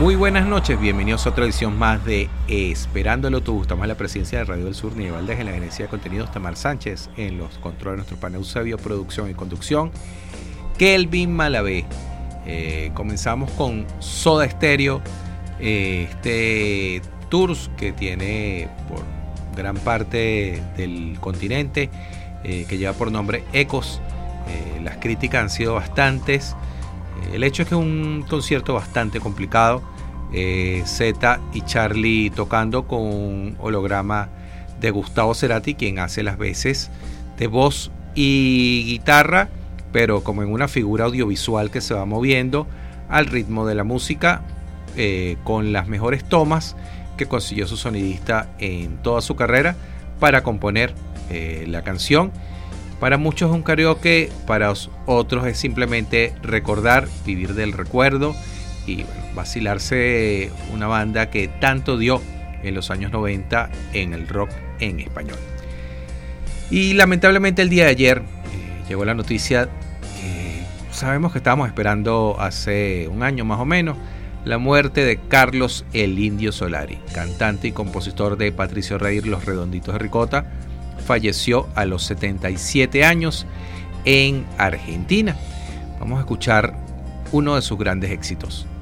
Muy buenas noches, bienvenidos a otra edición más de Esperando el Autobús. Estamos en la presidencia de Radio del Sur, Niño Valdés, en la gerencia de contenidos Tamar Sánchez, en los controles de nuestro panel Eusebio, producción y conducción Kelvin Malavé. Comenzamos con Soda Stereo, este tours que tiene por gran parte del continente, que lleva por nombre Ecos. Las críticas han sido bastantes. El hecho es que es un concierto bastante complicado. Zeta y Charlie tocando con un holograma de Gustavo Cerati, quien hace las veces de voz y guitarra, pero como en una figura audiovisual que se va moviendo al ritmo de la música, con las mejores tomas que consiguió su sonidista en toda su carrera para componer la canción. Para muchos es un karaoke, para otros es simplemente recordar, vivir del recuerdo y vacilarse una banda que tanto dio en los años 90 en el rock en español. Y lamentablemente el día de ayer llegó la noticia que sabemos que estábamos esperando hace un año más o menos, la muerte de Carlos el Indio Solari, cantante y compositor de Patricio Rey y Los Redonditos de Ricota. Falleció a los 77 años en Argentina. Vamos a escuchar uno de sus grandes éxitos,